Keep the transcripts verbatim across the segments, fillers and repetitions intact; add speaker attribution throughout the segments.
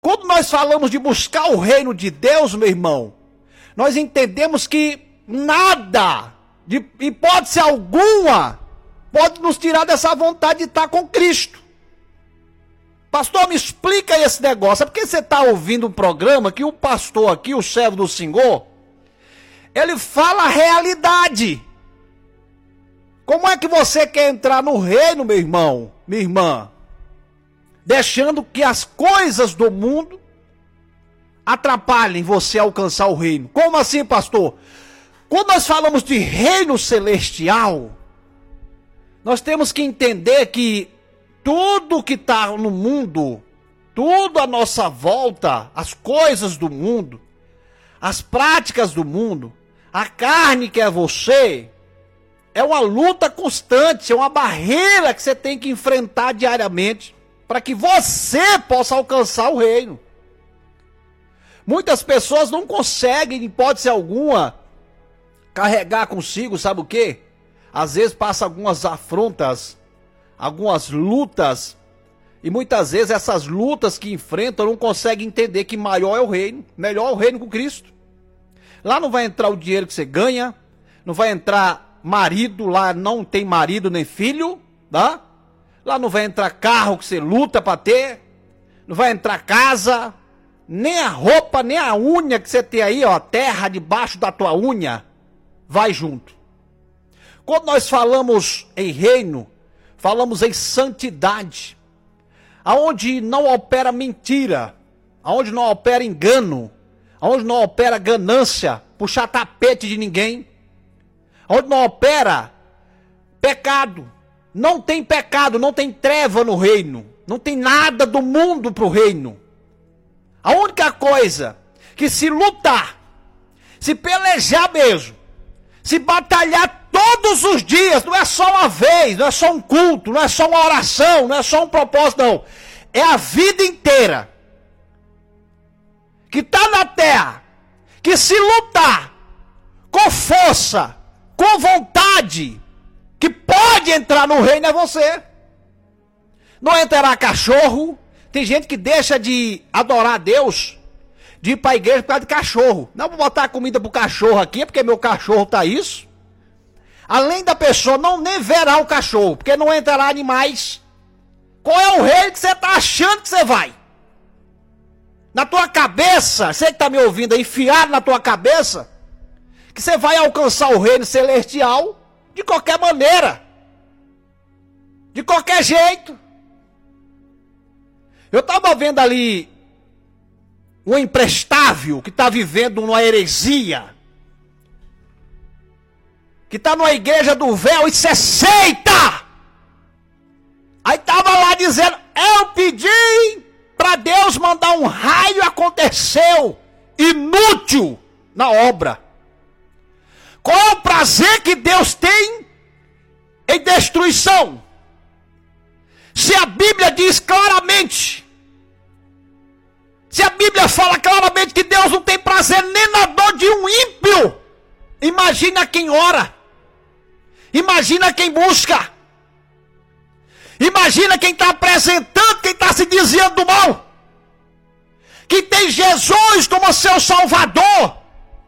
Speaker 1: Quando nós falamos de buscar o reino de Deus, meu irmão, nós entendemos que nada, de hipótese alguma, pode nos tirar dessa vontade de estar com Cristo. Pastor, me explica esse negócio. É porque você está ouvindo um programa que o pastor aqui, o servo do Senhor, ele fala a realidade. Como é que você quer entrar no reino, meu irmão, minha irmã, deixando que as coisas do mundo atrapalhem você a alcançar o reino? Como assim, pastor? Quando nós falamos de reino celestial, nós temos que entender que tudo que está no mundo, tudo à nossa volta, as coisas do mundo, as práticas do mundo, a carne que é você, é uma luta constante, é uma barreira que você tem que enfrentar diariamente para que você possa alcançar o reino. Muitas pessoas não conseguem, em hipótese alguma, carregar consigo, sabe o quê? Às vezes passa algumas afrontas, algumas lutas, e muitas vezes essas lutas que enfrentam não conseguem entender que maior é o reino, melhor é o reino com Cristo. Lá não vai entrar o dinheiro que você ganha, não vai entrar marido, lá não tem marido nem filho, tá? Lá não vai entrar carro que você luta para ter, não vai entrar casa, nem a roupa, nem a unha que você tem aí, ó, a terra debaixo da tua unha, vai junto. Quando nós falamos em reino, falamos em santidade, aonde não opera mentira, aonde não opera engano, aonde não opera ganância, puxar tapete de ninguém, aonde não opera pecado. Não tem pecado, não tem treva no reino, não tem nada do mundo para o reino. A única coisa que se lutar, se pelejar mesmo, se batalhar todos os dias, não é só uma vez, não é só um culto, não é só uma oração, não é só um propósito, não. É a vida inteira que está na terra, que se lutar com força, com vontade, que pode entrar no reino é você. Não entrará cachorro. Tem gente que deixa de adorar a Deus, de ir para a igreja por causa de cachorro. Não vou botar comida pro cachorro aqui, porque meu cachorro tá isso. Além da pessoa não nem verá o cachorro, porque não entrará animais. Qual é o reino que você tá achando que você vai? Na tua cabeça, você que tá me ouvindo aí, enfiado na tua cabeça, que você vai alcançar o reino celestial de qualquer maneira, de qualquer jeito. Eu estava vendo ali um imprestável que está vivendo uma heresia, que está numa igreja do véu e se seita. Aí estava lá dizendo, eu pedi para Deus mandar um raio, aconteceu, inútil na obra. Qual é o prazer que Deus tem em destruição? Se a Bíblia diz claramente, se a Bíblia fala claramente que Deus não tem prazer nem na dor de um ímpio, imagina quem ora, imagina quem busca, imagina quem está apresentando, quem está se desviando do mal, que tem Jesus como seu Salvador.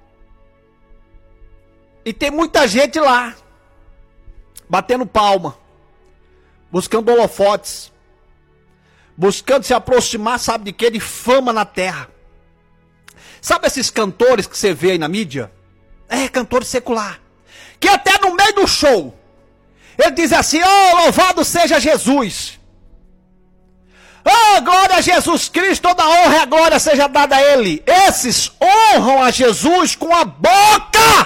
Speaker 1: E tem muita gente lá, batendo palma, buscando holofotes, buscando se aproximar, sabe de quê? De fama na terra. Sabe esses cantores que você vê aí na mídia? É, cantores secular. Que até no meio do show, ele diz assim, oh, louvado seja Jesus. Oh, glória a Jesus Cristo, toda honra e a glória seja dada a Ele. Esses honram a Jesus com a boca,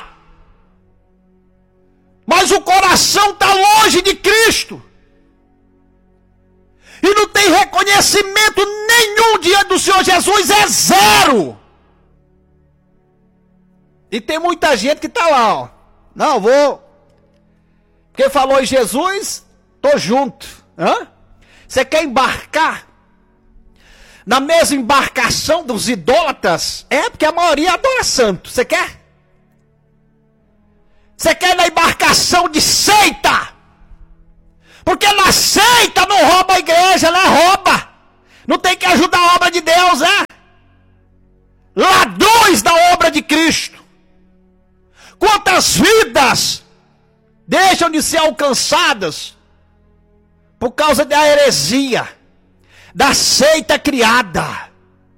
Speaker 1: mas o coração está longe de Cristo. E não tem reconhecimento nenhum diante do Senhor Jesus, é zero. E tem muita gente que está lá, ó. Não, vou. Porque falou em Jesus, tô junto. Hã? Você quer embarcar na mesma embarcação dos idólatras? É, porque a maioria adora santo. Você quer? Você quer ir na embarcação de seita? Porque na seita não rouba a igreja, ela rouba. Não tem que ajudar a obra de Deus, é? Ladrões da obra de Cristo. Quantas vidas deixam de ser alcançadas por causa da heresia, da seita criada,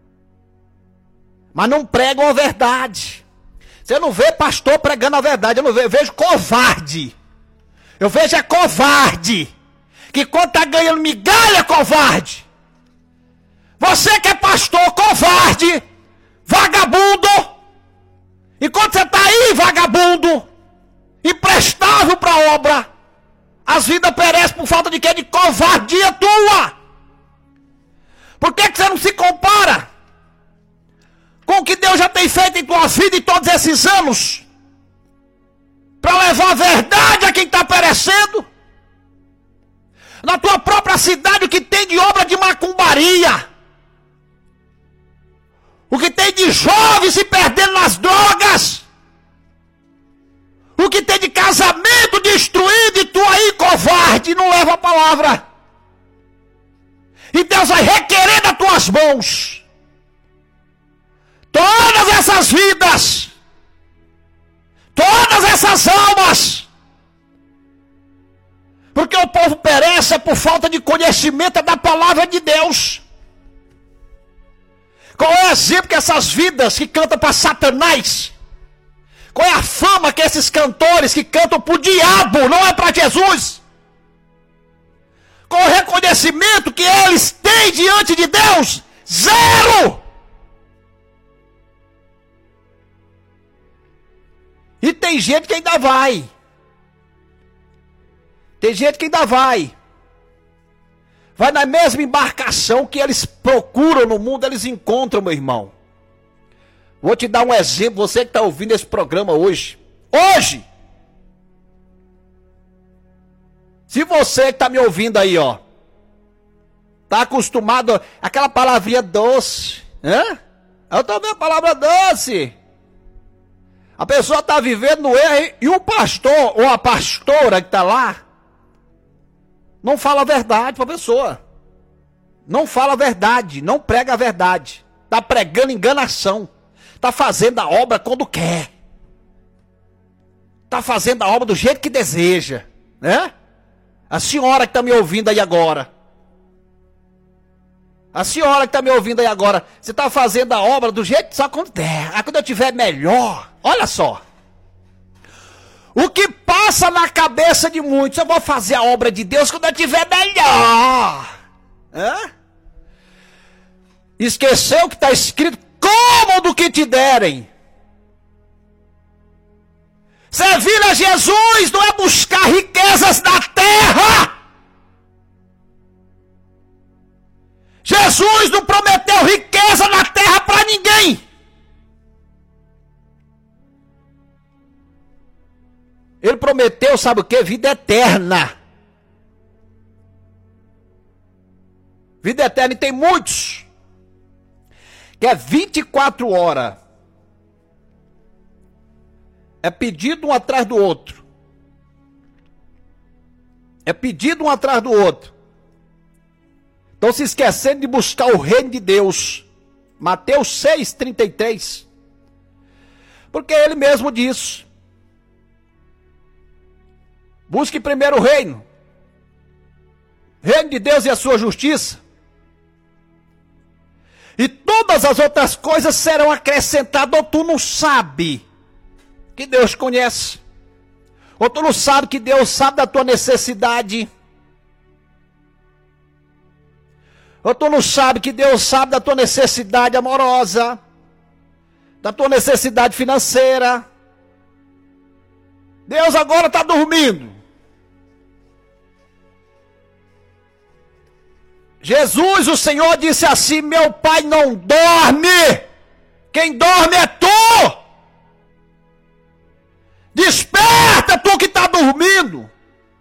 Speaker 1: mas não pregam a verdade. Você não vê pastor pregando a verdade, eu não vejo, eu vejo covarde. Eu vejo é covarde, que quando está ganhando migalha, covarde. Você que é pastor, covarde, vagabundo, enquanto você está aí, vagabundo, imprestável para a obra, as vidas perecem por falta de quê? De covardia tua. Por que, que você não se compara com o que Deus já tem feito em tua vida em todos esses anos, para levar a verdade a quem está perecendo? Na tua própria cidade, o que tem de obra de macumbaria, o que tem de jovens se perdendo nas drogas, o que tem de casamento destruído, e tu aí, covarde, não leva a palavra. E Deus vai requerer das tuas mãos todas essas vidas, todas essas almas, porque o povo perece por falta de conhecimento da palavra de Deus. Qual é o exemplo que essas vidas que cantam para Satanás? Qual é a fama que esses cantores que cantam para o diabo, não é para Jesus? Qual é o reconhecimento que eles têm diante de Deus? Zero! E tem gente que ainda vai. Tem gente que ainda vai. Vai na mesma embarcação que eles procuram no mundo, eles encontram, meu irmão. Vou te dar um exemplo, você que está ouvindo esse programa hoje. Hoje! Se você que está me ouvindo aí, ó, está acostumado àquela palavrinha doce, né? Eu também a palavra doce. A pessoa está vivendo no erro e o pastor ou a pastora que está lá não fala a verdade para a pessoa. Não fala a verdade, não prega a verdade. Está pregando enganação. Está fazendo a obra quando quer. Está fazendo a obra do jeito que deseja, né? A senhora que está me ouvindo aí agora. A senhora que está me ouvindo aí agora. Você está fazendo a obra do jeito só quando der. Ah, quando eu tiver melhor. Olha só. O que passa na cabeça de muitos. Eu vou fazer a obra de Deus quando eu tiver melhor. Hã? Esqueceu que está escrito. Como do que te derem. Servir a Jesus não é buscar riquezas da terra. Jesus não prometeu riqueza na terra para ninguém. Ele prometeu, sabe o que? Vida eterna. Vida eterna, e tem muitos que é vinte e quatro horas. É pedido um atrás do outro. É pedido um atrás do outro. Estão se esquecendo de buscar o reino de Deus. Mateus seis, trinta e três. Porque ele mesmo diz: busque primeiro o reino. Reino de Deus e a sua justiça. E todas as outras coisas serão acrescentadas. Ou tu não sabe que Deus conhece. Ou tu não sabe que Deus sabe da tua necessidade. Ou tu não sabe que Deus sabe da tua necessidade amorosa. Da tua necessidade financeira. Deus agora está dormindo. Jesus, o Senhor, disse assim: meu Pai não dorme. Quem dorme é tu. Desperta, tu que está dormindo.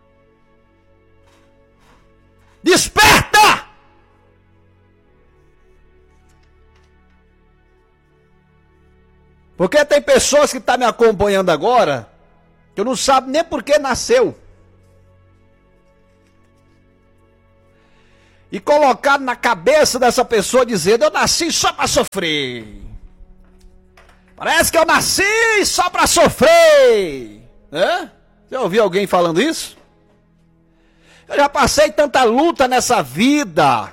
Speaker 1: Desperta. Porque tem pessoas que estão me acompanhando agora que eu não sabe nem por que nasceu. e colocado na cabeça dessa pessoa dizendo, eu nasci só para sofrer. Parece que eu nasci só para sofrer. É? Já ouviu alguém falando isso? Eu já passei tanta luta nessa vida.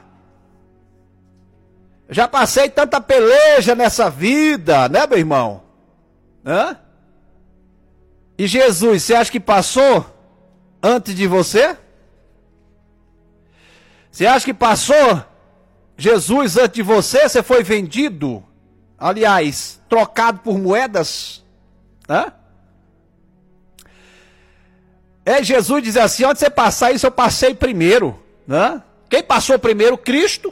Speaker 1: Eu já passei tanta peleja nessa vida, né, meu irmão? Hã? E Jesus, você acha que passou antes de você? Você acha que passou Jesus antes de você? Você foi vendido? Aliás, trocado por moedas? Hã? É, Jesus diz assim, onde você passar isso eu passei primeiro. Hã? Quem passou primeiro? Cristo.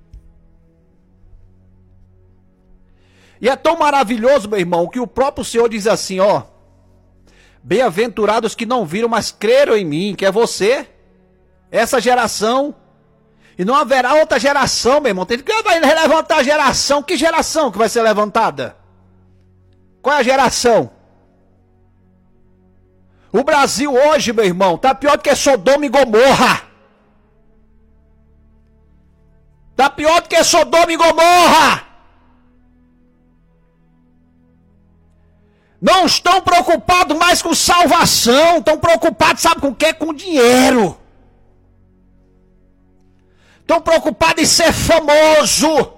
Speaker 1: E é tão maravilhoso, meu irmão, que o próprio Senhor diz assim, ó. Bem-aventurados que não viram, mas creram em mim, que é você. Essa geração. E não haverá outra geração, meu irmão. Tem que vai levantar a geração. Que geração que vai ser levantada? Qual é a geração? O Brasil hoje, meu irmão, tá pior do que Sodoma e Gomorra. Tá pior do que Sodoma e Gomorra. Não estão preocupados mais com salvação. Estão preocupados, sabe com o quê? Com dinheiro. Estão preocupados em ser famoso.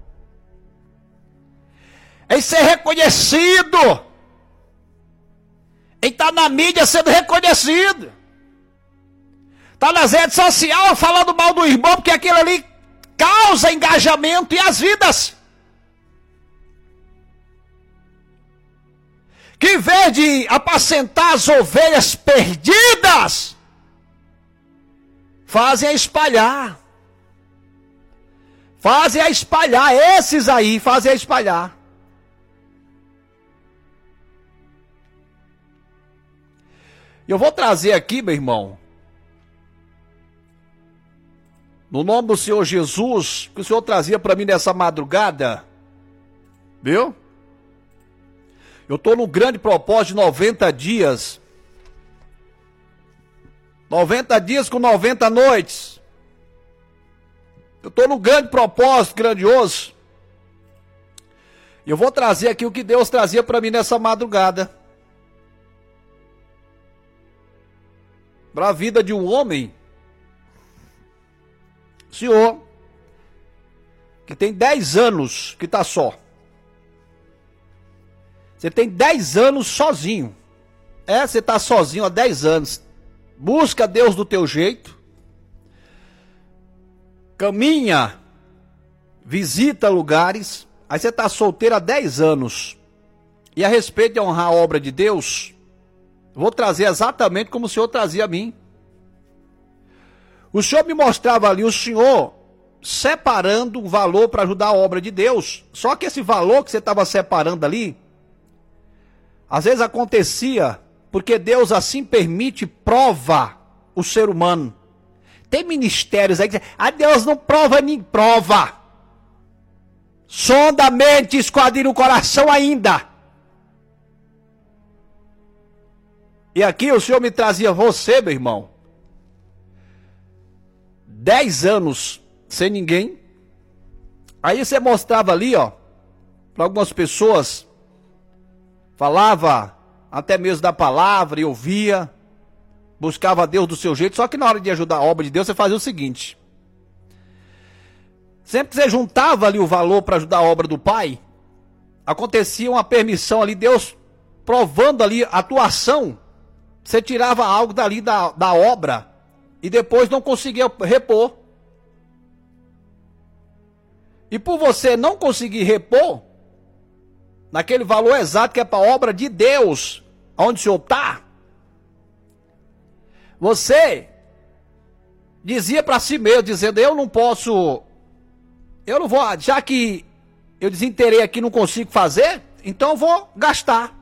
Speaker 1: Em ser reconhecido. Em estar na mídia sendo reconhecido. Está nas redes sociais falando mal do irmão, porque aquilo ali causa engajamento e as vidas. Que em vez de apacentar as ovelhas perdidas, fazem a espalhar. Fazem a espalhar, esses aí fazem a espalhar. Eu vou trazer aqui, meu irmão, no nome do Senhor Jesus, que o Senhor trazia para mim nessa madrugada, viu? Eu estou num grande propósito de noventa dias. noventa dias com noventa noites. Eu estou num grande propósito, grandioso. E eu vou trazer aqui o que Deus trazia para mim nessa madrugada. Para a vida de um homem, senhor, que tem dez anos que está só. Você tem dez anos sozinho. É, você está sozinho há dez anos. Busca Deus do teu jeito. Caminha. Visita lugares. Aí você está solteiro há dez anos. E a respeito de honrar a obra de Deus, vou trazer exatamente como o Senhor trazia a mim. O Senhor me mostrava ali, o Senhor separando um valor para ajudar a obra de Deus. Só que esse valor que você estava separando ali, às vezes acontecia porque Deus assim permite, prova o ser humano. Tem ministérios aí que dizem, ah, Deus não prova nem prova. Sonda a mente, esquadrilha o coração ainda. E aqui o Senhor me trazia você, meu irmão. Dez anos sem ninguém. Aí você mostrava ali, ó, para algumas pessoas. Falava até mesmo da palavra e ouvia. Buscava Deus do seu jeito. Só que na hora de ajudar a obra de Deus, você fazia o seguinte. Sempre que você juntava ali o valor para ajudar a obra do Pai, acontecia uma permissão ali, Deus provando ali a atuação. Você tirava algo dali da, da obra e depois não conseguia repor. E por você não conseguir repor, naquele valor exato que é para a obra de Deus, onde o Senhor está, você dizia para si mesmo, dizendo, eu não posso, eu não vou, já que eu desinterei aqui, não consigo fazer, então eu vou gastar.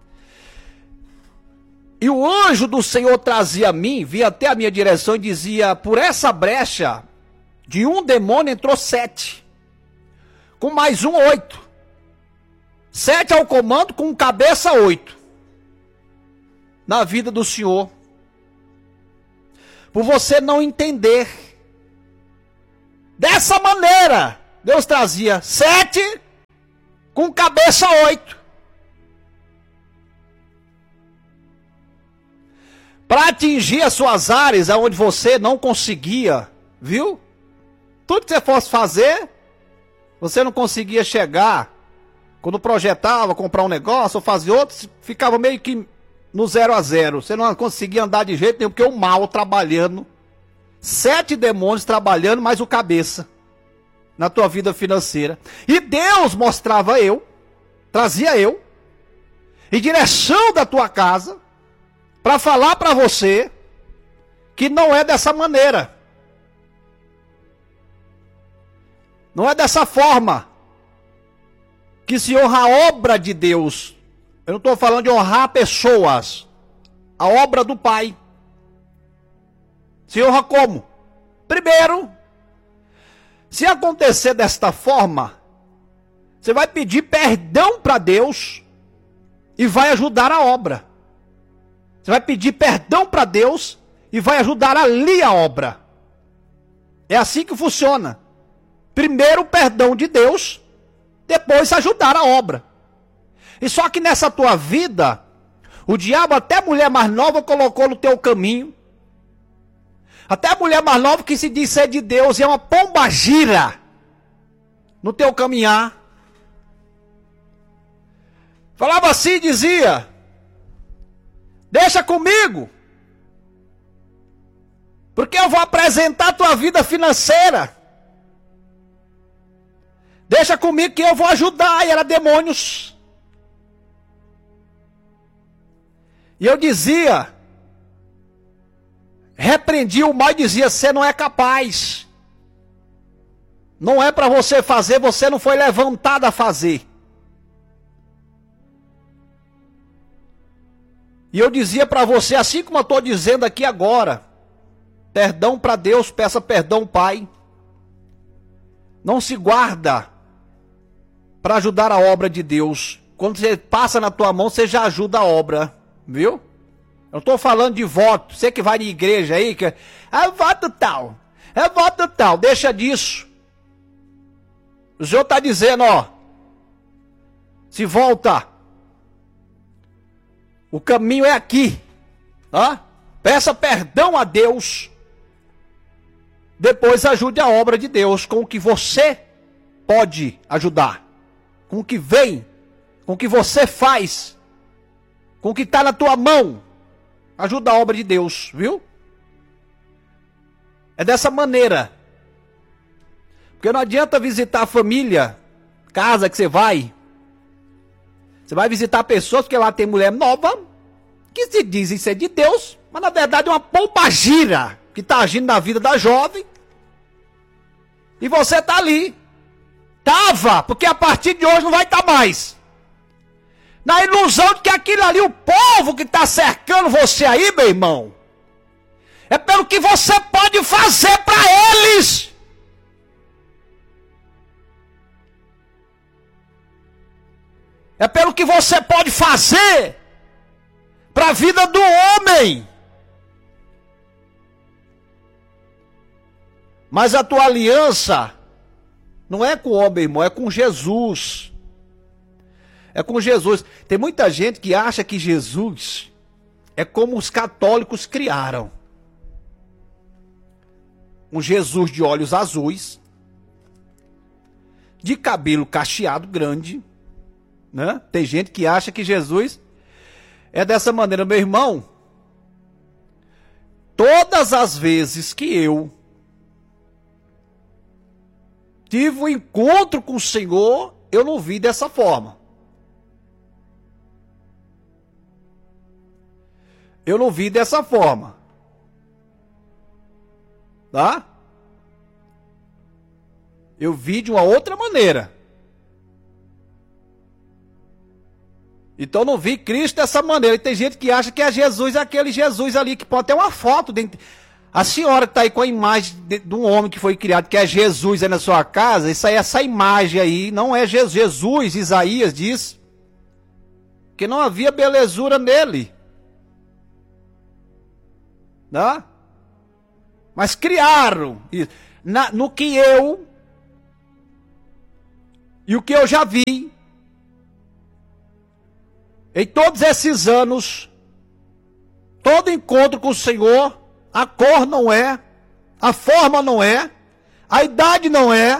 Speaker 1: E o anjo do Senhor trazia a mim, vinha até a minha direção e dizia, por essa brecha, de um demônio entrou sete, com mais um, oito. Sete ao comando, com cabeça, oito. Na vida do Senhor. Por você não entender Dessa maneira, Deus trazia sete com cabeça oito. Para atingir as suas áreas onde você não conseguia, viu? Tudo que você fosse fazer, você não conseguia chegar. Quando projetava, comprar um negócio ou fazer outro, ficava meio que no zero a zero. Você não conseguia andar de jeito nenhum, porque o mal trabalhando. Sete demônios trabalhando, mais o cabeça. Na tua vida financeira. E Deus mostrava eu, trazia eu, em direção da tua casa, para falar para você que não é dessa maneira. Não é dessa forma que se honra a obra de Deus. Eu não estou falando de honrar pessoas. A obra do Pai. Se honra como? Primeiro, se acontecer desta forma, você vai pedir perdão para Deus e vai ajudar a obra. Você vai pedir perdão para Deus e vai ajudar ali a obra. É assim que funciona. Primeiro o perdão de Deus, depois ajudar a obra. E só que nessa tua vida, o diabo até a mulher mais nova colocou no teu caminho. Até a mulher mais nova que se diz ser de Deus e é uma pombagira no teu caminhar. Falava assim, dizia: deixa comigo, porque eu vou apresentar a tua vida financeira. Deixa comigo que eu vou ajudar. E era demônios. E eu dizia, repreendia o mal e dizia: você não é capaz. Não é para você fazer, você não foi levantado a fazer. E eu dizia para você, assim como eu estou dizendo aqui agora: perdão para Deus, peça perdão, Pai. Não se guarda para ajudar a obra de Deus. Quando você passa na tua mão, você já ajuda a obra, viu? Eu não estou falando de voto. Você que vai de igreja aí, que é voto tal, é voto tal, deixa disso. O Senhor está dizendo, ó, se volta, o caminho é aqui, ó, peça perdão a Deus, depois ajude a obra de Deus com o que você pode ajudar, com o que vem, com o que você faz, com o que está na tua mão. Ajuda a obra de Deus, viu? É dessa maneira. Porque não adianta visitar a família, casa que você vai. Você vai visitar pessoas porque lá tem mulher nova, que se dizem ser de Deus, mas na verdade é uma pombagira que está agindo na vida da jovem. E você está ali. Tava, porque a partir de hoje não vai estar mais. Na ilusão de que aquilo ali, o povo que está cercando você aí, meu irmão, é pelo que você pode fazer para eles. É pelo que você pode fazer para a vida do homem. Mas a tua aliança não é com o homem, irmão, é com Jesus. É com Jesus. Tem muita gente que acha que Jesus é como os católicos criaram. Um Jesus de olhos azuis, de cabelo cacheado grande, né? Tem gente que acha que Jesus é dessa maneira. Meu irmão, todas as vezes que eu tive um encontro com o Senhor, eu não vi dessa forma. Eu não vi dessa forma. Tá? Eu vi de uma outra maneira. Então eu não vi Cristo dessa maneira. E tem gente que acha que é Jesus, aquele Jesus ali, que pode ter uma foto dentro. A senhora que está aí com a imagem de, de um homem que foi criado, que é Jesus aí na sua casa, isso aí, essa imagem aí, não é Jesus. Jesus, Isaías diz que não havia belezura nele. Não? Mas criaram. na, no que eu e o que eu já vi em todos esses anos, todo encontro com o Senhor, a cor não é, a forma não é, a idade não é.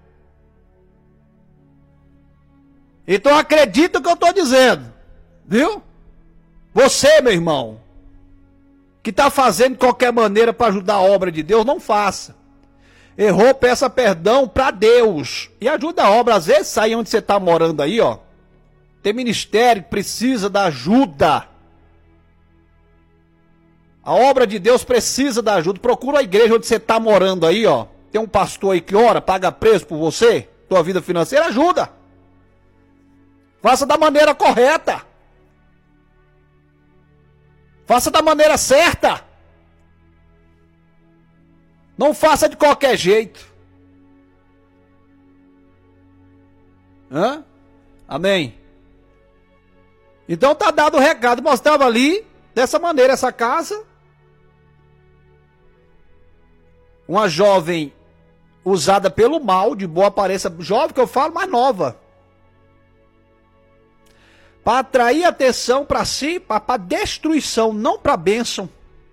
Speaker 1: Então acredita no que eu estou dizendo, viu? Você, meu irmão, que está fazendo de qualquer maneira para ajudar a obra de Deus, não faça. Errou, peça perdão para Deus e ajuda a obra. Às vezes, aí onde você está morando aí, ó, tem ministério que precisa da ajuda. A obra de Deus precisa da ajuda. Procura a igreja onde você está morando aí, ó. Tem um pastor aí que ora, paga preço por você, tua vida financeira, ajuda. Faça da maneira correta. Faça da maneira certa. Não faça de qualquer jeito. Hã? Amém. Então tá dado o recado. Mostrava ali, dessa maneira, essa casa. Uma jovem usada pelo mal, de boa aparência. Jovem que eu falo, mas nova. Para atrair atenção para si, para destruição, não para bênção.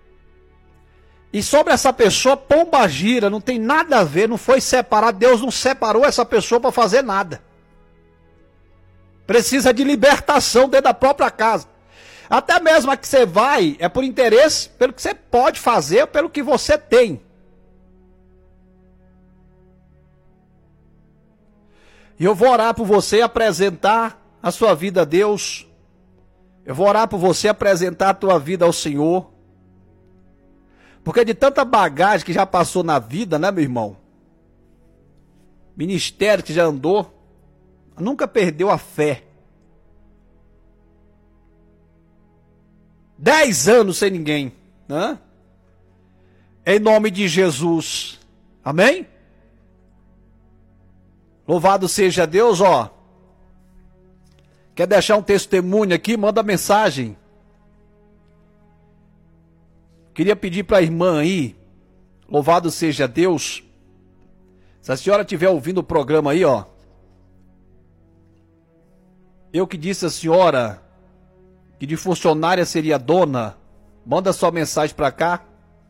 Speaker 1: E sobre essa pessoa, pomba gira, não tem nada a ver, não foi separado. Deus não separou essa pessoa para fazer nada. Precisa de libertação dentro da própria casa. Até mesmo a que você vai, é por interesse, pelo que você pode fazer, pelo que você tem. E eu vou orar por você e apresentar a sua vida a Deus. Eu vou orar por você, apresentar a tua vida ao Senhor. Porque de tanta bagagem que já passou na vida, né, meu irmão? Ministério que já andou, nunca perdeu a fé. Dez anos sem ninguém, né? Em nome de Jesus. Amém? Louvado seja Deus, ó. Quer deixar um testemunho aqui? Manda mensagem. Queria pedir para a irmã aí, louvado seja Deus, se a senhora estiver ouvindo o programa aí, ó, eu que disse a senhora que de funcionária seria dona, manda sua mensagem para cá,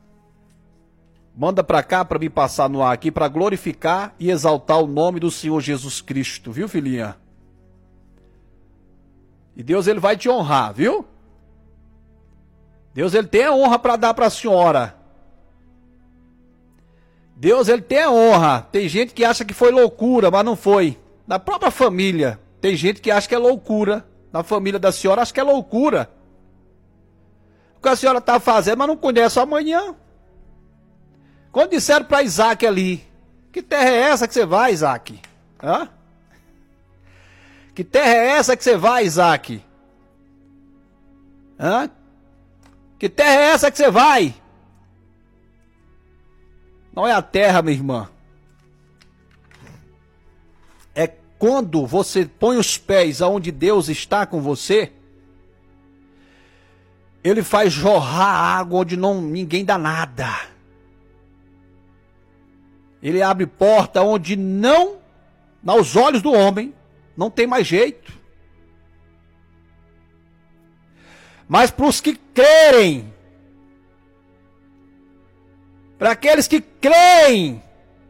Speaker 1: manda para cá para me passar no ar aqui, para glorificar e exaltar o nome do Senhor Jesus Cristo, viu, filhinha? E Deus, ele vai te honrar, viu? Deus, ele tem a honra para dar para a senhora. Deus, ele tem a honra. Tem gente que acha que foi loucura, mas não foi. Na própria família, tem gente que acha que é loucura. Na família da senhora, acha que é loucura. O que a senhora está fazendo, mas não conhece o amanhã. Quando disseram para Isaac ali, que terra é essa que você vai, Isaac? Hã? Que terra é essa que você vai, Isaac? Hã? Que terra é essa que você vai? Não é a terra, minha irmã. É quando você põe os pés aonde Deus está com você, ele faz jorrar água onde não, ninguém dá nada. Ele abre porta onde não, aos olhos do homem, não tem mais jeito. Mas para os que crerem, para aqueles que creem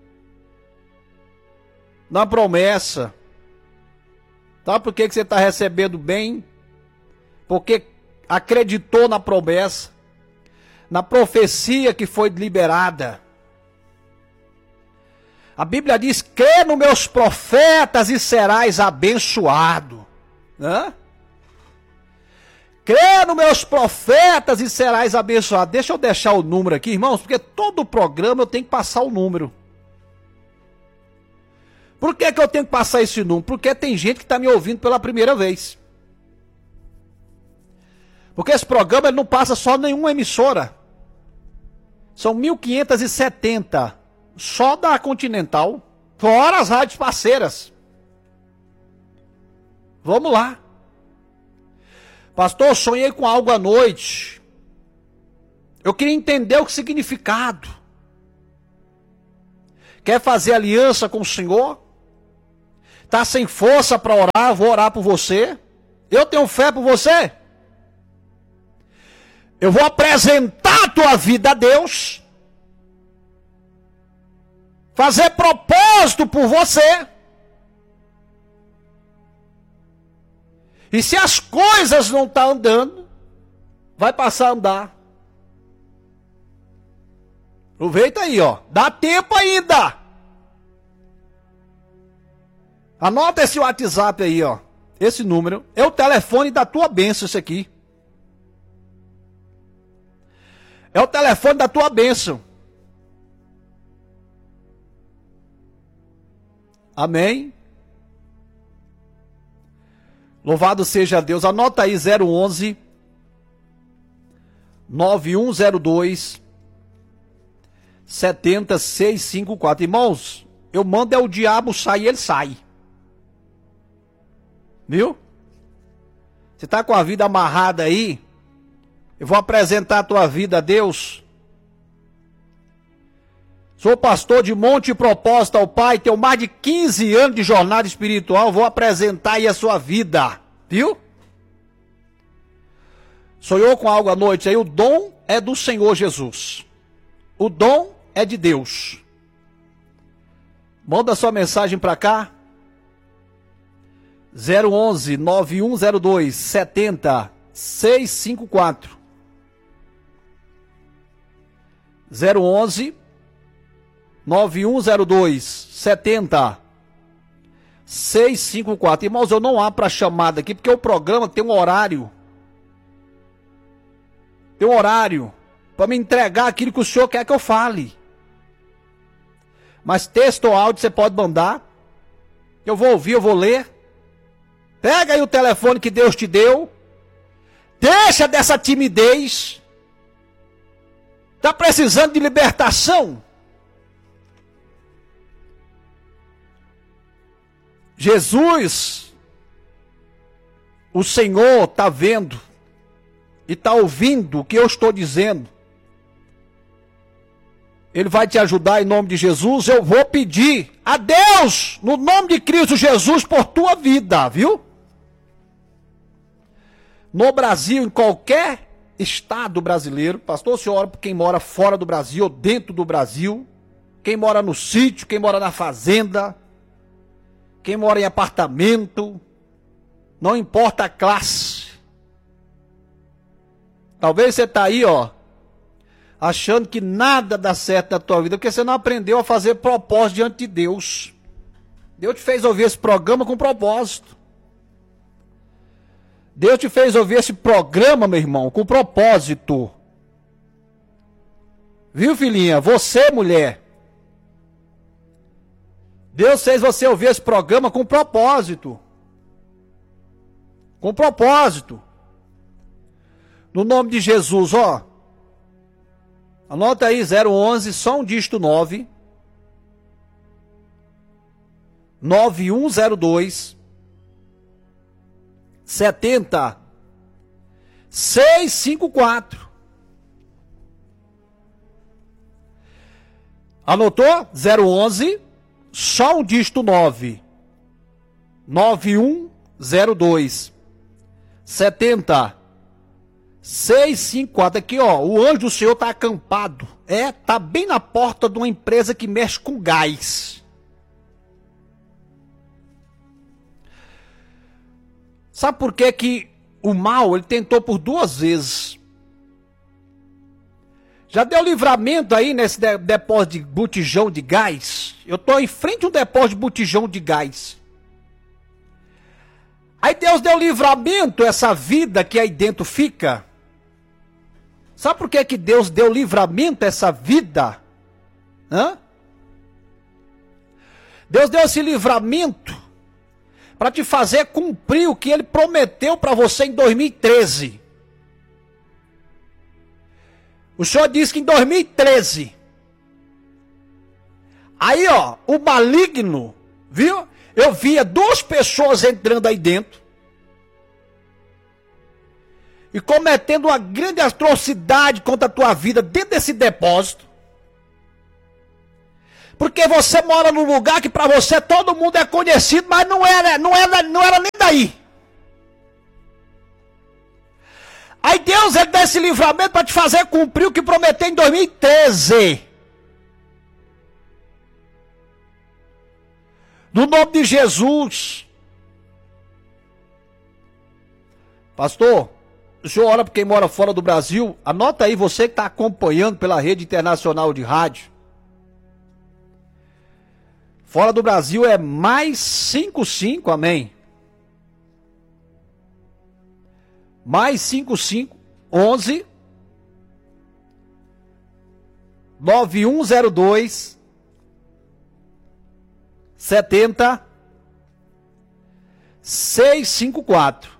Speaker 1: na promessa, sabe por que que você está recebendo bem? Porque acreditou na promessa, na profecia que foi liberada. A Bíblia diz: crê nos meus profetas e serás abençoado. Hã? Crê nos meus profetas e serás abençoado. Deixa eu deixar o número aqui, irmãos, porque todo programa eu tenho que passar o número. Por que que eu tenho que passar esse número? Porque tem gente que está me ouvindo pela primeira vez. Porque esse programa ele não passa só nenhuma emissora. São mil quinhentas e setenta só da Continental, fora as rádios parceiras. Vamos lá. Pastor, eu sonhei com algo à noite. Eu queria entender o significado. Quer fazer aliança com o Senhor? Está sem força para orar? Vou orar por você. Eu tenho fé por você. Eu vou apresentar a tua vida a Deus. Fazer propósito por você. E se as coisas não estão andando, vai passar a andar. Aproveita aí, ó. Dá tempo ainda. Anota esse WhatsApp aí, ó. Esse número. É o telefone da tua bênção, esse aqui. É o telefone da tua bênção. Amém? Louvado seja Deus. Anota aí zero onze nove um zero dois sete zero seis cinco quatro. Irmãos, eu mando é o diabo sair, ele sai. Viu? Você está com a vida amarrada aí? Eu vou apresentar a tua vida a Deus. Sou pastor de Monte Propósito ao Pai, tenho mais de quinze anos de jornada espiritual, vou apresentar aí a sua vida. Viu? Sonhou com algo à noite aí? O dom é do Senhor Jesus. O dom é de Deus. Manda sua mensagem para cá. zero onze nove um zero dois sete zero seis cinco quatro. zero onze nove um zero dois sete zero seis cinco quatro. Irmãos, eu não abro para chamada aqui porque o programa tem um horário. Tem um horário para me entregar aquilo que o senhor quer que eu fale. Mas texto ou áudio você pode mandar. Eu vou ouvir, eu vou ler. Pega aí o telefone que Deus te deu. Deixa dessa timidez. Está precisando de libertação? Jesus, o Senhor está vendo e está ouvindo o que eu estou dizendo. Ele vai te ajudar em nome de Jesus. Eu vou pedir a Deus, no nome de Cristo Jesus, por tua vida, viu? No Brasil, em qualquer estado brasileiro, pastor, o senhor ora por quem mora fora do Brasil ou dentro do Brasil, quem mora no sítio, quem mora na fazenda, quem mora em apartamento, não importa a classe. Talvez você está aí, ó, achando que nada dá certo na tua vida, porque você não aprendeu a fazer propósito diante de Deus. Deus te fez ouvir esse programa com propósito. Deus te fez ouvir esse programa, meu irmão, com propósito. Viu, filhinha? Você, mulher. Deus fez você ouvir esse programa com propósito. Com propósito. No nome de Jesus, ó. Anota aí, zero onze, só um dígito nove. nove um zero dois. sete zero seis cinco quatro. Anotou? zero onze, só um dígito nove. nove um zero dois. sete zero seis cinco quatro. Aqui, ó, o anjo do Senhor está acampado. É, tá bem na porta de uma empresa que mexe com gás. Sabe por que que o mal, ele tentou por duas vezes? Já deu livramento aí nesse depósito de botijão de gás? Eu estou em frente a um depósito de botijão de gás. Aí Deus deu livramento a essa vida que aí dentro fica. Sabe por que que Deus deu livramento a essa vida? Hã? Deus deu esse livramento para te fazer cumprir o que Ele prometeu para você em dois mil e treze. O Senhor disse que em dois mil e treze, aí ó, o maligno, viu? Eu via duas pessoas entrando aí dentro e cometendo uma grande atrocidade contra a tua vida dentro desse depósito, Porque você mora num lugar que para você todo mundo é conhecido, mas não era, não era, não era nem daí. Aí Deus ele dá esse livramento para te fazer cumprir o que prometeu em dois mil e treze. No nome de Jesus. Pastor, o senhor ora para quem mora fora do Brasil? Anota aí, você que está acompanhando pela rede internacional de rádio. Fora do Brasil é mais cinco cinco, amém? Mais cinco cinco, onze, nove um zero dois, setenta, seiscentos e cinquenta e quatro.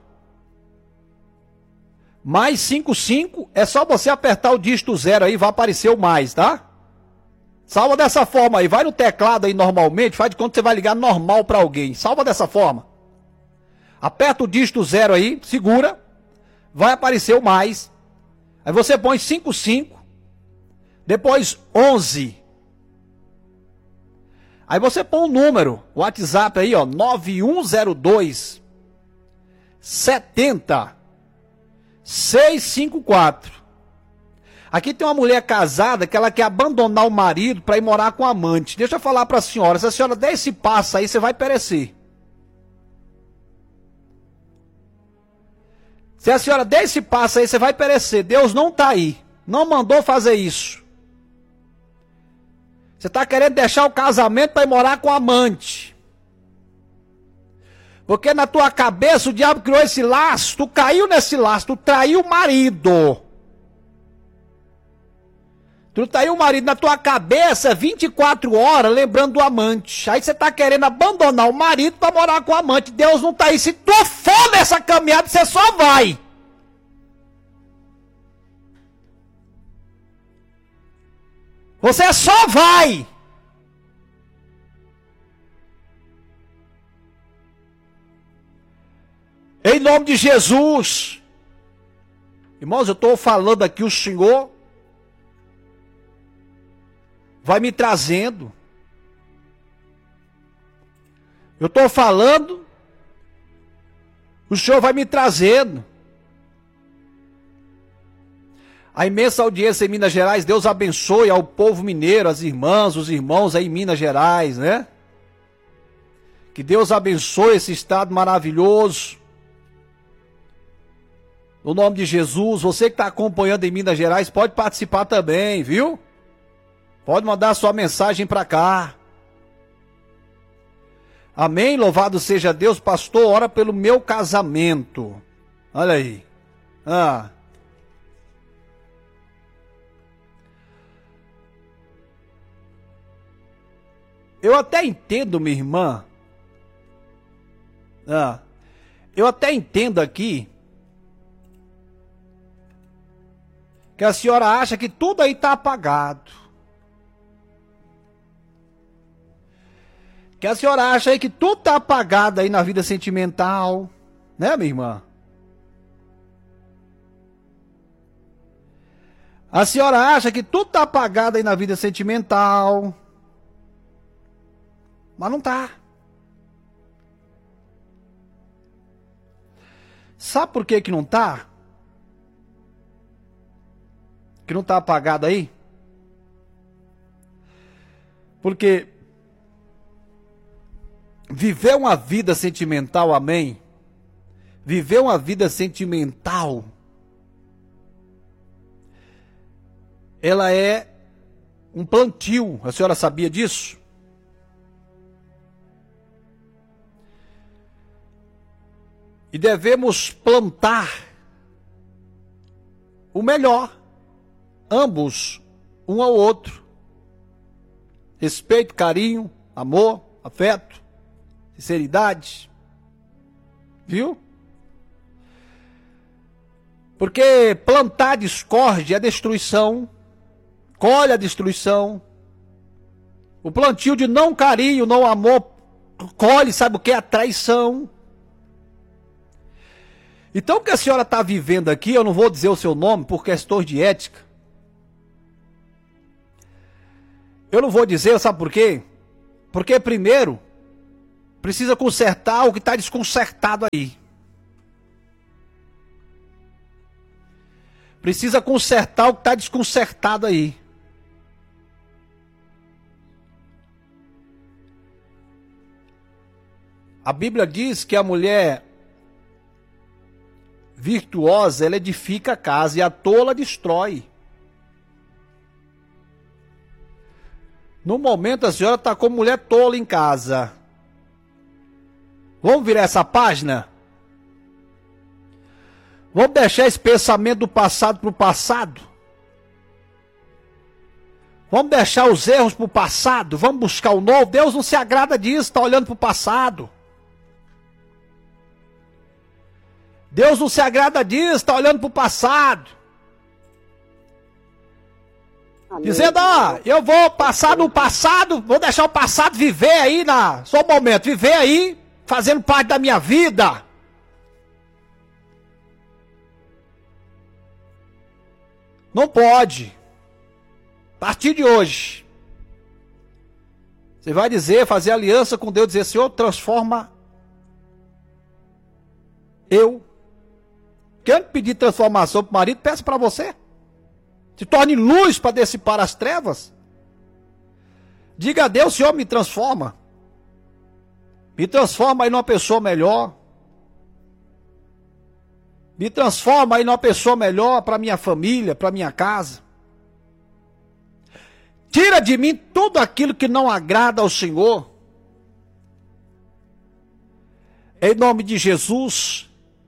Speaker 1: Mais cinco cinco, é só você apertar o dígito zero aí, vai aparecer o mais, tá? Salva dessa forma aí, vai no teclado aí normalmente, faz de conta que você vai ligar normal para alguém. Salva dessa forma. Aperta o dígito zero aí, segura, vai aparecer o mais. Aí você põe cinco cinco, depois onze. Aí você põe o número, o WhatsApp aí, ó, nove um zero dois, setenta, seiscentos e cinquenta e quatro. Aqui tem uma mulher casada que ela quer abandonar o marido para ir morar com o amante. Deixa eu falar para a senhora, se a senhora der esse passo aí, você vai perecer. Se a senhora der esse passo aí, você vai perecer. Deus não está aí, não mandou fazer isso. Você está querendo deixar o casamento para ir morar com o amante. Porque na tua cabeça o diabo criou esse laço, tu caiu nesse laço, tu traiu o marido. Tu traiu o marido na tua cabeça vinte e quatro horas lembrando do amante. Aí você está querendo abandonar o marido para morar com o amante. Deus não está aí. Se tu for nessa caminhada, você só vai. Você só vai. Em nome de Jesus. Irmãos, eu estou falando aqui, o Senhor vai me trazendo. Eu estou falando, o Senhor vai me trazendo. A imensa audiência em Minas Gerais, Deus abençoe ao povo mineiro, as irmãs, os irmãos aí em Minas Gerais, né? Que Deus abençoe esse estado maravilhoso. No nome de Jesus, você que está acompanhando em Minas Gerais, pode participar também, viu? Pode mandar sua mensagem para cá. Amém? Louvado seja Deus. Pastor, ora pelo meu casamento. Olha aí. Ah. Eu até entendo, minha irmã. Ah. Eu até entendo aqui que a senhora acha que tudo aí está apagado. Que a senhora acha aí que tudo está apagado aí na vida sentimental. Né, minha irmã? A senhora acha que tudo está apagado aí na vida sentimental. Mas não está. Sabe por que que não está? Que não está apagado aí? Porque viver uma vida sentimental, amém? Viver uma vida sentimental, ela é um plantio. A senhora sabia disso? E devemos plantar o melhor, ambos, um ao outro. Respeito, carinho, amor, afeto, sinceridade. Viu? Porque plantar discórdia é destruição, colhe a destruição. O plantio de não carinho, não amor, colhe, sabe o que é a traição. Então o que a senhora está vivendo aqui, eu não vou dizer o seu nome por questões de ética. Eu não vou dizer, sabe por quê? Porque primeiro precisa consertar o que está desconcertado aí. Precisa consertar o que está desconcertado aí. A Bíblia diz que a mulher virtuosa, ela edifica a casa e a tola destrói. No momento a senhora está com mulher tola em casa. Vamos virar essa página? Vamos deixar esse pensamento do passado para o passado? Vamos deixar os erros para o passado? Vamos buscar o novo? Deus não se agrada disso, está olhando para o passado. Deus não se agrada disso, está olhando para o passado. Amém. Dizendo, ó, eu vou passar no passado, vou deixar o passado viver aí, na, só um momento, viver aí, fazendo parte da minha vida. Não pode. A partir de hoje, você vai dizer, fazer aliança com Deus, dizer, Senhor, transforma eu. Quer pedir transformação para o marido? Peça para você. Se torne luz para dissipar as trevas. Diga a Deus, Senhor, me transforma. Me transforma aí numa pessoa melhor. Me transforma aí numa pessoa melhor para minha família, para minha casa. Tira de mim tudo aquilo que não agrada ao Senhor. Em nome de Jesus.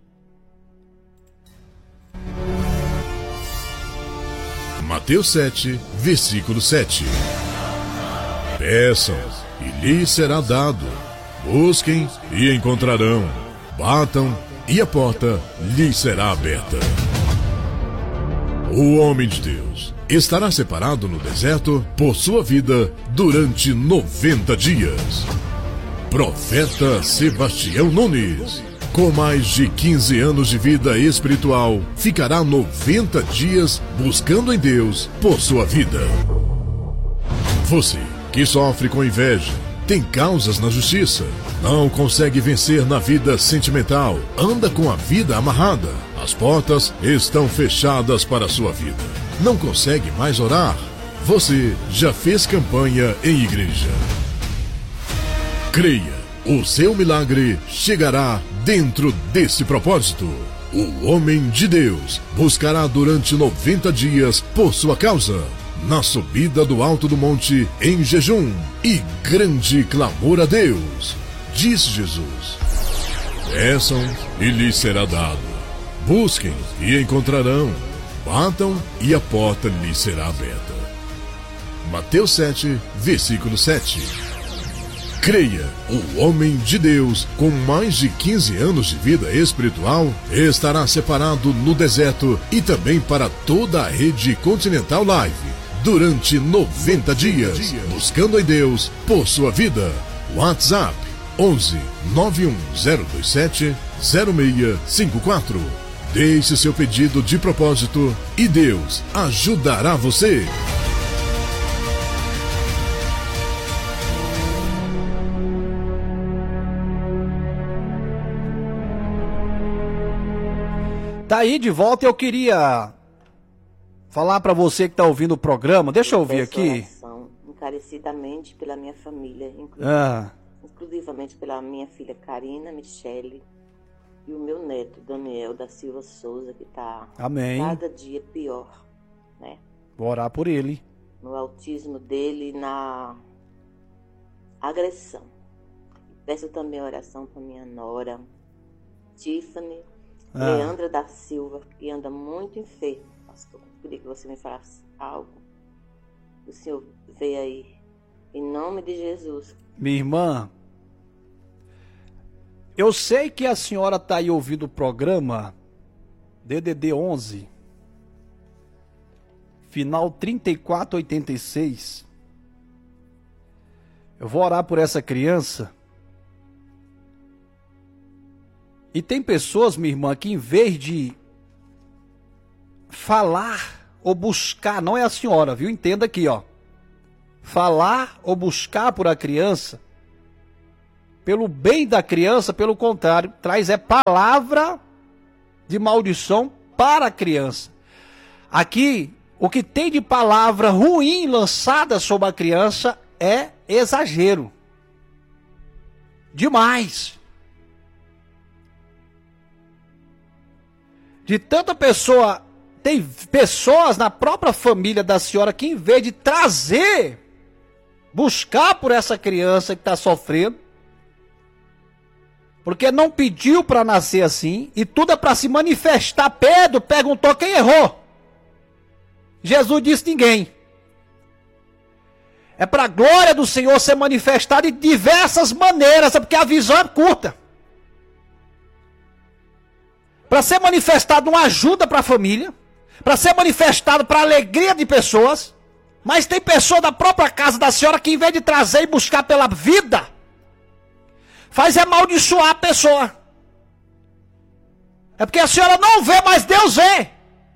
Speaker 2: Mateus sete, versículo sete. Peçam, e lhes será dado. Busquem, e encontrarão. Batam, e a porta lhes será aberta. O homem de Deus estará separado no deserto por sua vida durante noventa dias. Profeta Sebastião Nunes, com mais de quinze anos de vida espiritual, ficará noventa dias buscando em Deus por sua vida. Você que sofre com inveja, tem causas na justiça, não consegue vencer na vida sentimental, anda com a vida amarrada, as portas estão fechadas para a sua vida, não consegue mais orar, você já fez campanha em igreja. Creia, o seu milagre chegará dentro desse propósito. O homem de Deus buscará durante noventa dias por sua causa, na subida do alto do monte em jejum e grande clamor a Deus. Disse Jesus: peçam e lhes será dado, busquem e encontrarão, batam e a porta lhes será aberta. Mateus sete, versículo sete. Creia, o homem de Deus, com mais de quinze anos de vida espiritual, estará separado no deserto e também para toda a rede Continental Live, durante noventa dias, buscando em Deus por sua vida. WhatsApp onze, nove um zero dois sete, zero seis cinco quatro. Deixe seu pedido de propósito e Deus ajudará você.
Speaker 1: Tá aí de volta, eu queria falar para você que tá ouvindo o programa, deixa eu ouvir aqui.
Speaker 3: Oração encarecidamente pela minha família, inclusive,
Speaker 1: Ah.
Speaker 3: exclusivamente pela minha filha Karina Michele e o meu neto Daniel da Silva Souza, que tá
Speaker 1: Amém.
Speaker 3: cada dia pior, né?
Speaker 1: Vou orar por ele.
Speaker 3: No autismo dele e na agressão. Peço também oração para minha nora Tiffany,
Speaker 1: Ah.
Speaker 3: Leandra da Silva, que anda muito enfermo. Pastor, eu queria que você me falasse algo. O Senhor veio aí. Em nome de Jesus.
Speaker 1: Minha irmã, eu sei que a senhora tá aí ouvindo o programa D D D onze, final trinta e quatro oitenta e seis. Eu vou orar por essa criança. E tem pessoas, minha irmã, que em vez de falar ou buscar, não é a senhora, viu? Entenda aqui, ó. falar ou buscar por a criança, pelo bem da criança, pelo contrário, traz é palavra de maldição para a criança. Aqui, o que tem de palavra ruim lançada sobre a criança é exagero. Demais. De tanta pessoa, tem pessoas na própria família da senhora que, em vez de trazer, buscar por essa criança que está sofrendo, porque não pediu para nascer assim, e tudo é para se manifestar. Pedro perguntou quem errou. Jesus disse ninguém. É para a glória do Senhor ser manifestada de diversas maneiras, é porque a visão é curta. Para ser manifestado uma ajuda para a família, para ser manifestado para a alegria de pessoas, mas tem pessoa da própria casa da senhora que, em vez de trazer e buscar pela vida, faz amaldiçoar a pessoa. É porque a senhora não vê, mas Deus vê.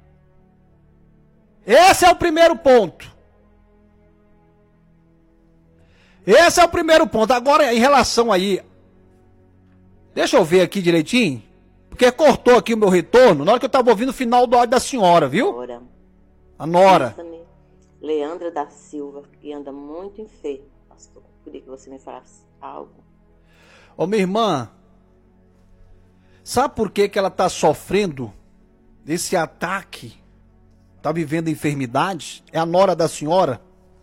Speaker 1: Esse é o primeiro ponto. Esse é o primeiro ponto. Agora, em relação aí, deixa eu ver aqui direitinho, porque cortou aqui o meu retorno na hora que eu estava ouvindo o final do áudio da senhora, viu?
Speaker 3: Nora.
Speaker 1: A Nora.
Speaker 3: Leandra da Silva, que anda muito enferma. Pastor, eu queria que você me falasse algo.
Speaker 1: Ô, minha irmã, sabe por que que ela está sofrendo desse ataque? Está vivendo enfermidade? É a nora da senhora?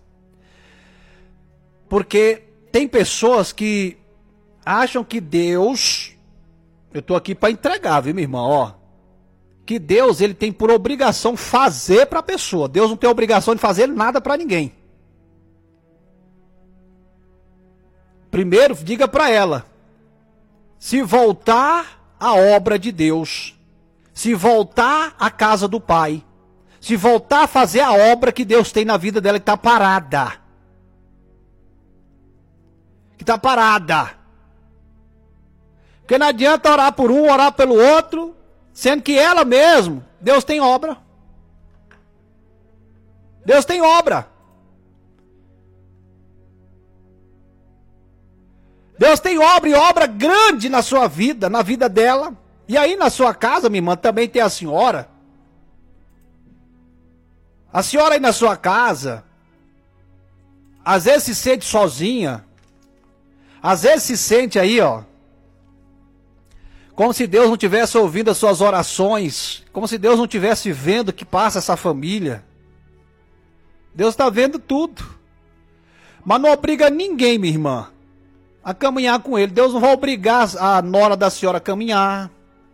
Speaker 1: Porque tem pessoas que acham que Deus, eu estou aqui para entregar, viu, minha irmã, ó, que Deus, ele tem por obrigação fazer para a pessoa. Deus não tem obrigação de fazer nada para ninguém. Primeiro, diga para ela, se voltar à obra de Deus, se voltar à casa do Pai, se voltar a fazer a obra que Deus tem na vida dela que está parada. Que está parada. Porque não adianta orar por um, orar pelo outro, sendo que ela mesmo, Deus tem obra. Deus tem obra. Deus tem obra e obra grande na sua vida, na vida dela. E aí na sua casa, minha irmã, também tem a senhora. A senhora aí na sua casa, às vezes se sente sozinha. Às vezes se sente aí, ó, como se Deus não tivesse ouvindo as suas orações. Como se Deus não tivesse vendo o que passa essa família. Deus está vendo tudo. Mas não obriga ninguém, minha irmã, a caminhar com ele. Deus não vai obrigar a nora da senhora a caminhar.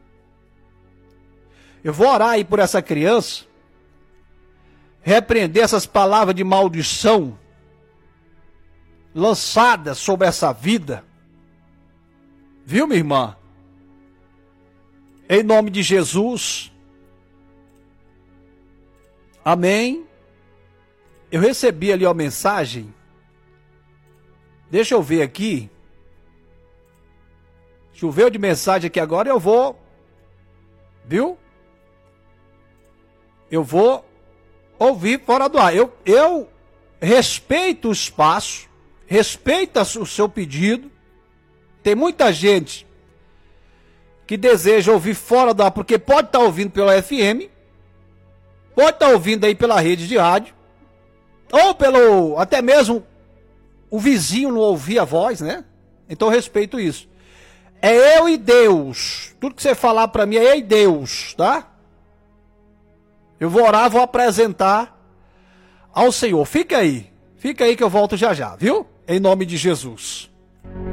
Speaker 1: Eu vou orar aí por essa criança. Repreender essas palavras de maldição lançadas sobre essa vida. Viu, minha irmã? Em nome de Jesus. Amém. Eu recebi ali uma mensagem. Deixa eu ver aqui. Choveu de mensagem aqui agora, eu vou. Viu? Eu vou ouvir fora do ar. Eu, eu respeito o espaço, respeito o seu pedido. Tem muita gente que deseja ouvir fora do ar, porque pode estar ouvindo pela F M, pode estar ouvindo aí pela rede de rádio, ou pelo, até mesmo o vizinho não ouvir a voz, né? Então eu respeito isso. É eu e Deus. Tudo que você falar para mim é eu e Deus, tá? Eu vou orar, vou apresentar ao Senhor. Fica aí. Fica aí que eu volto já já, viu? Em nome de Jesus.